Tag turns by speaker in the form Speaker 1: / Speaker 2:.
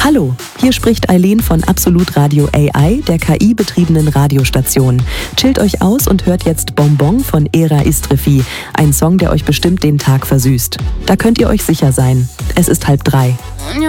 Speaker 1: Hallo, hier spricht Eileen von Absolut Radio AI, der KI-betriebenen Radiostation. Chillt euch aus und hört jetzt Bonbon von Era Istrefi, ein Song, der euch bestimmt den Tag versüßt. Da könnt ihr euch sicher sein. Es ist 2:30.